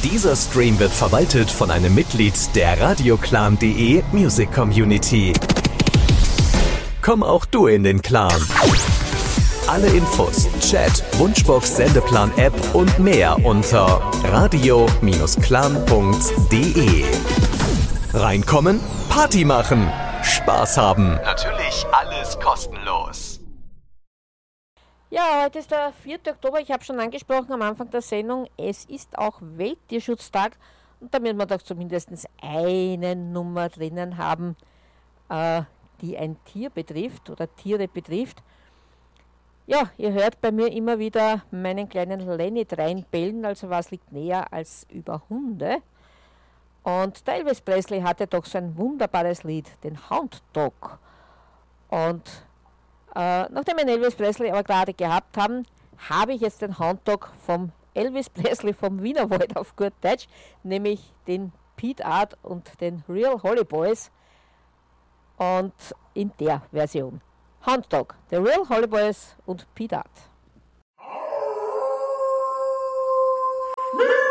Dieser Stream wird verwaltet von einem Mitglied der radioclan.de Music Community. Komm auch du in den Clan. Alle Infos, Chat, Wunschbox, Sendeplan-App und mehr unter radio-clan.de. Reinkommen, Party machen, Spaß haben. Natürlich alles kostenlos. Ja, heute ist der 4. Oktober, ich habe schon angesprochen am Anfang der Sendung, es ist auch Welttierschutztag und damit wir doch zumindest eine Nummer drinnen haben, die ein Tier betrifft oder Tiere betrifft. Ja, ihr hört bei mir immer wieder meinen kleinen Lenny reinbellen, also was liegt näher als über Hunde. Und der Elvis Presley hatte doch so ein wunderbares Lied, den Hound Dog. Und nachdem wir Elvis Presley aber gerade gehabt haben, habe ich jetzt den Hound Dog vom Elvis Presley vom Wienerwald auf gut Deutsch, nämlich den Pete Art und den Real Holly Boys und in der Version. Hound Dog, The Real Holly Boys und Pete Art.